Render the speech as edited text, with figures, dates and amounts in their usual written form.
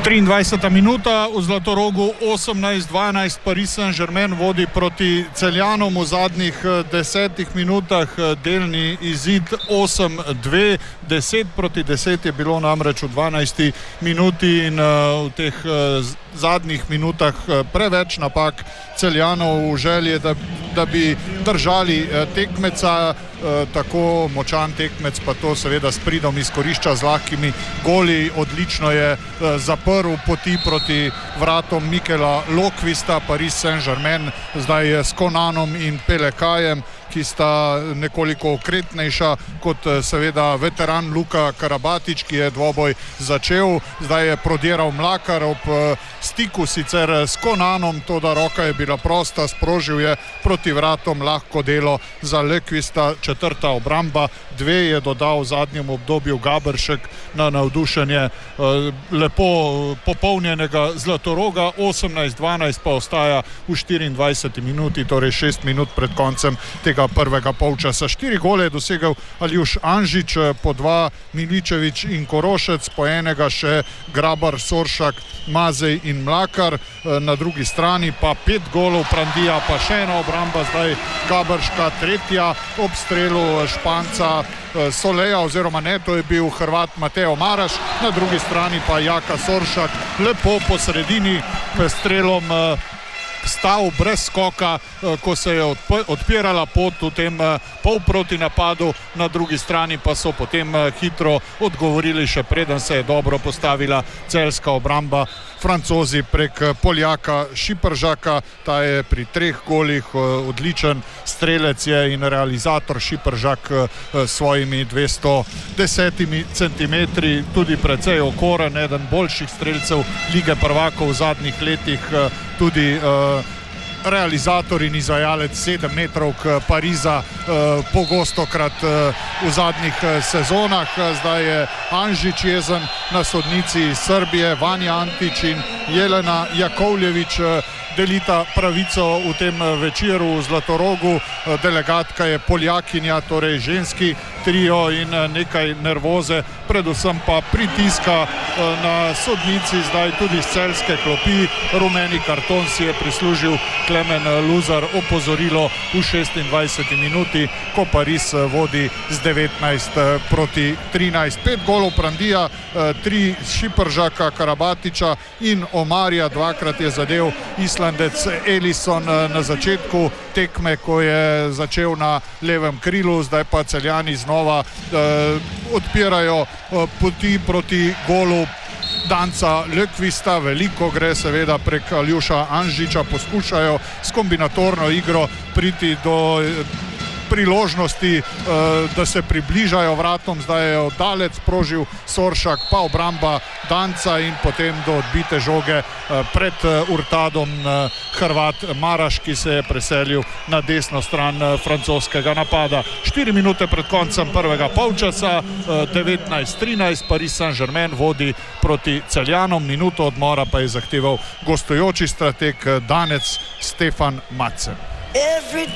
23. minuta, v Zlatorogu 18-12, Paris Saint-Germain vodi proti Celjanom v zadnjih 10 minutah, delni izid 8-2, 10-10 je bilo namreč v 12. minuti in v teh zadnjih minutah preveč napak Celjanov v želje, da bi držali tekmeca, tako močan tekmec pa to seveda s pridom izkorišča z lahkimi goli. Odlično je zaprl poti proti vratom Mikela Lokvista. Paris Saint-Germain zdaj s Konanom in Pelekajem, ki sta nekoliko okretnejša kot seveda veteran Luka Karabatić, ki je dvoboj začel. Zdaj je prodiral Mlakar ob stiku sicer s Konanom, toda roka je bila prosta, sprožil je proti vratom lahko delo za Lokvista. Četrta obramba, 2 je dodal v zadnjem obdobju Gaberšek na navdušenje lepo popolnjenega Zlatoroga. 18-12 pa ostaja v 24. minuti, torej 6 minut pred koncem tega prvega polčasa. 4 gole je dosegel Aljuš Anžič, po 2 Miličević in Korošec, po enega še Grabar, Soršak, Mazej in Mlakar. Na drugi strani pa 5 golov Prandija, pa še ena obramba, zdaj Gaberška, tretja ob strelu Španca Soleja, oziroma ne, to je bil Hrvat Mateo Maraš. Na drugi strani pa Jaka Soršak, lepo po sredini strelom stal brez skoka, ko se je odpirala pot v tem polproti napadu. Na drugi strani pa so potem hitro odgovorili, še preden se je dobro postavila celjska obramba, Francozi prek Poljaka Šipržaka. Ta je pri 3 golih odličen strelec je in realizator. Šipržak s svojimi 210 centimetri tudi precej okoren, eden boljših strelcev Lige prvakov v zadnjih letih, tudi realizator in izvajalec 7 metrovk Pariza pogostokrat v zadnjih sezonah. Zdaj je Anžič jezen na sodnici iz Srbije. Vanja Antić in Jelena Jakovljević delita pravico v tem večeru v Zlatorogu. Delegatka je Poljakinja, torej ženski trio, in nekaj nervoze, predvsem pa pritiska na sodnici, zdaj tudi z celjske klopi. Rumeni karton si je prislužil Klemen Luzar, opozorilo v 26. minuti, ko Paris vodi z 19-13. 5 golov Prandija, 3 Šipržaka, Karabatića in Omarja, dvakrat je zadev Islandec Ellison na začetku tekme, ko je začel na levem krilu. Zdaj pa Celjani znova odpirajo poti proti golu Danca Lokvista. Veliko gre seveda prek Aljuša Anžiča, poskušajo s kombinatorno igro priti do priložnosti, da se približajo vratom. Zdaj je oddalec sprožil Soršak, pa obramba Danca in potem do odbite žoge pred Urtadom Hrvat Maraš, ki se je preselil na desno stran francoskega napada. 4 minute pred koncem prvega polčasa, 19-13, Paris Saint-Germain vodi proti Celjanom. Minuto odmora pa je zahteval gostujoči strateg Danec Stefan Madsen.